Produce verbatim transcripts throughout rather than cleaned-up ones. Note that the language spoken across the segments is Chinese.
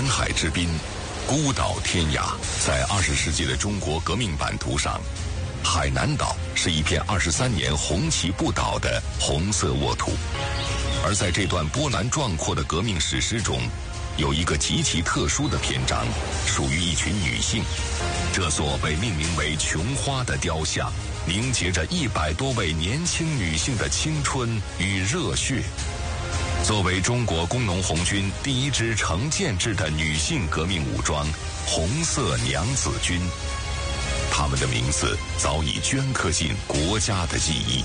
南海之滨，孤岛天涯。在二十世纪的中国革命版图上，海南岛是一片二十三年红旗不倒的红色沃土。而在这段波澜壮阔的革命史诗中，有一个极其特殊的篇章，属于一群女性。这座被命名为琼花的雕像，凝结着一百多位年轻女性的青春与热血。作为中国工农红军第一支成建制的女性革命武装——红色娘子军，她们的名字早已镌刻进国家的记忆。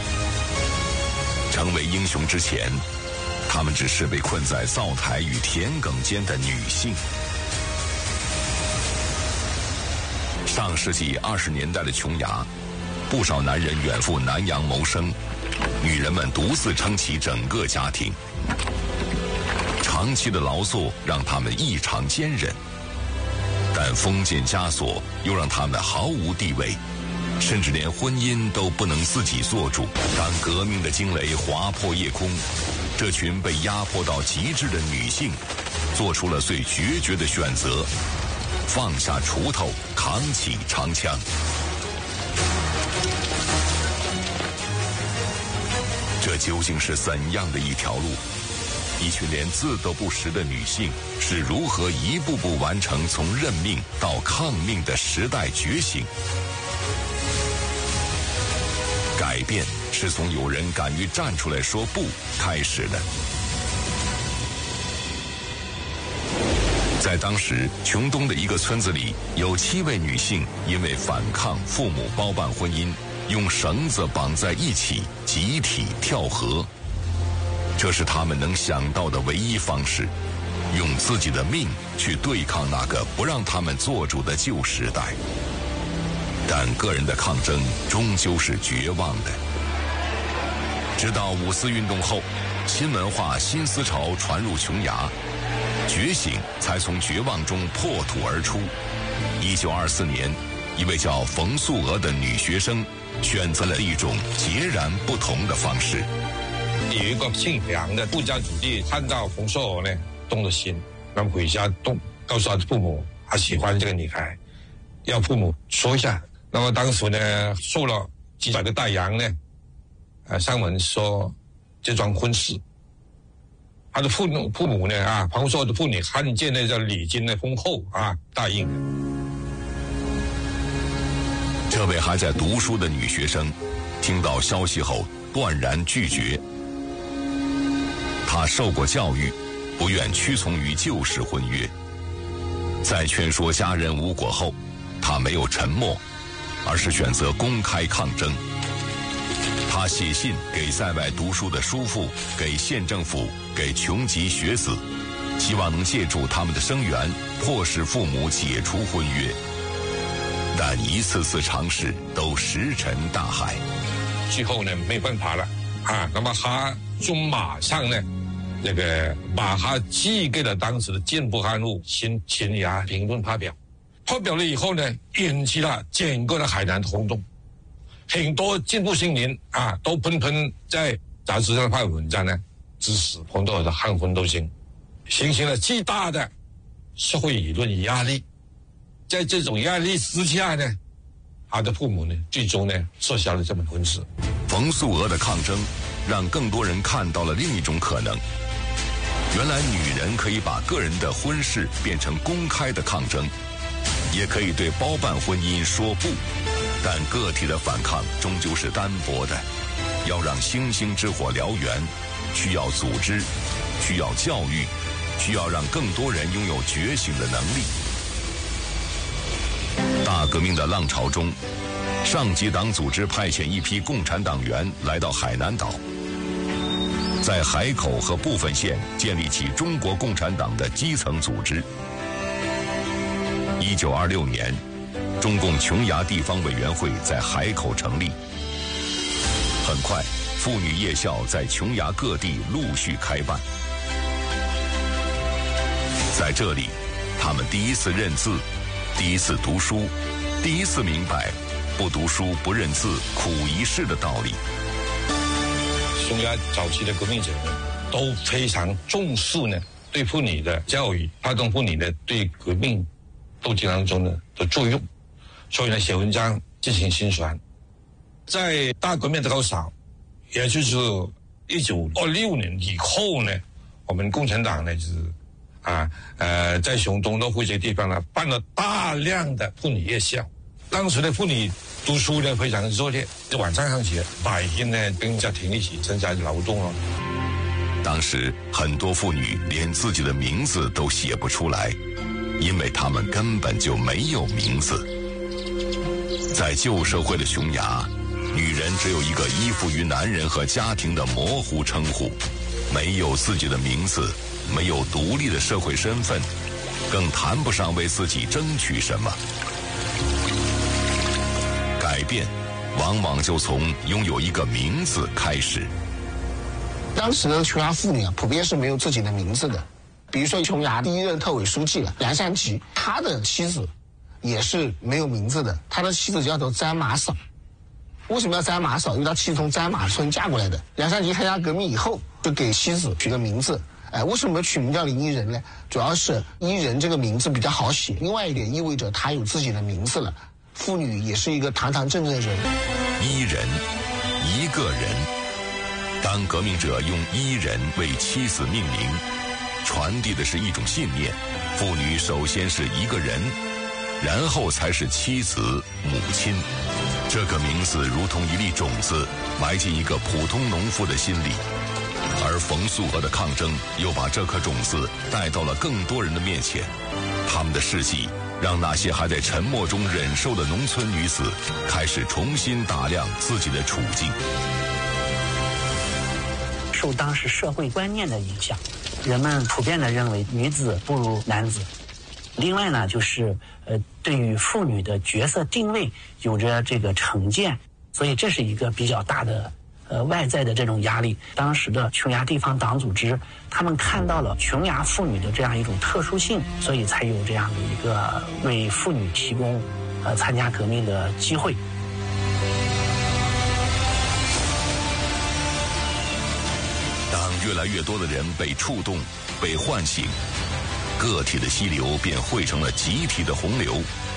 成为英雄之前，她们只是被困在灶台与田埂间的女性。上世纪二十年代的琼崖，不少男人远赴南洋谋生，女人们独自撑起整个家庭。长期的劳作让他们异常坚韧，但封建枷锁又让他们毫无地位，甚至连婚姻都不能自己做主。当革命的惊雷划破夜空，这群被压迫到极致的女性做出了最决绝的选择，放下锄头，扛起长枪。这究竟是怎样的一条路？一群连字都不识的女性是如何一步步完成从认命到抗命的时代觉醒？改变是从有人敢于站出来说不开始的。在当时琼东的一个村子里，有七位女性因为反抗父母包办婚姻，用绳子绑在一起，集体跳河。这是他们能想到的唯一方式，用自己的命去对抗那个不让他们做主的旧时代。但个人的抗争终究是绝望的。直到五四运动后，新文化新思潮传入琼崖，觉醒才从绝望中破土而出。一九二四年，一位叫冯素娥的女学生选择了一种截然不同的方式。 有一个姓梁的顾家子弟看到冯素娥呢，动了心，那么回家动告诉他的父母，他喜欢这个女孩，要父母说一下。那么当时呢，送了几百个大洋呢，呃，上门说这桩婚事。他的父母父母呢啊，冯素娥的父女看见那个礼金呢丰厚啊，答应了。 这位还在读书的女学生听到消息后断然拒绝。她受过教育，不愿屈从于旧式婚约。在劝说家人无果后，她没有沉默，而是选择公开抗争。她写信给在外读书的叔父，给县政府，给穷籍学子，希望能借助他们的声援，迫使父母解除婚约。但一次次尝试都石沉大海。 最后呢，没办法了啊，那么他就马上呢，这个把他寄给了当时的进步刊物《新琼崖评论》发表。发表了以后呢，引起了整个的海南轰动，很多进步青年啊，都纷纷在杂志上发文章呢，支持冯素娥的抗婚斗争，形成了巨大的社会舆论压力。在这种压力之下呢，他的父母呢，最终呢撤销了这门婚事。 冯素娥的抗争让更多人看到了另一种可能，原来女人可以把个人的婚事变成公开的抗争，也可以对包办婚姻说不。但个体的反抗终究是单薄的，要让星星之火燎原，需要组织，需要教育，需要让更多人拥有觉醒的能力。大革命的浪潮中，上级党组织派遣一批共产党员来到海南岛，在海口和部分县建立起中国共产党的基层组织。一九二六年，中共琼崖地方委员会在海口成立。很快，妇女夜校在琼崖各地陆续开办。在这里，他们第一次认字，第一次读书，第一次明白不读书不认字苦一世的道理。 琼崖早期的革命者呢，都非常重视呢对妇女的教育、发动妇女的对革命斗争当中的的作用，所以呢，写文章进行宣传。在大革命的高潮，也就是一九二六年以后呢，我们共产党呢就是啊呃在熊东乐湖这些地方呢办了大量的妇女夜校。当时的妇女读书呢非常的热烈，就晚上上学，白天呢跟家庭一起增加劳动哦。 当时很多妇女连自己的名字都写不出来，因为她们根本就没有名字。在旧社会的匈牙，女人只有一个依附于男人和家庭的模糊称呼，没有自己的名字，没有独立的社会身份，更谈不上为自己争取什么。改变往往就从拥有一个名字开始。 当时的匈牙妇女啊，普遍是没有自己的名字的。比如说匈牙第一任特委书记梁善吉，他的妻子也是没有名字的，他的妻子叫做詹玛嫂。为什么要詹玛嫂？因为他妻子从詹玛村嫁过来的。梁善吉参加革命以后，就给妻子取个名字。哎，为什么取名叫林依人呢？主要是依人这个名字比较好写，另外一点意味着他有自己的名字了。妇女也是一个堂堂正正的人。 依人，一个人。当革命者用依人为妻子命名，传递的是一种信念：妇女首先是一个人，然后才是妻子、母亲。这个名字如同一粒种子，埋进一个普通农妇的心里。而冯素娥的抗争又把这颗种子带到了更多人的面前。他们的事迹让那些还在沉默中忍受的农村女子开始重新打量自己的处境。 受当时社会观念的影响，人们普遍的认为女子不如男子。另外呢，就是呃，对于妇女的角色定位有着这个成见，所以这是一个比较大的呃外在的这种压力。当时的琼崖地方党组织，他们看到了琼崖妇女的这样一种特殊性，所以才有这样的一个为妇女提供呃参加革命的机会。 越来越多的人被触动、被唤醒，个体的溪流便汇成了集体的洪流。